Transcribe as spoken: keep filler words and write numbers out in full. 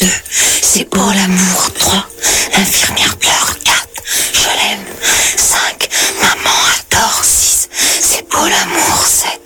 deux, c'est beau l'amour. trois, l'infirmière pleure. quatre, je l'aime. cinq, maman adore. six, c'est beau l'amour. sept,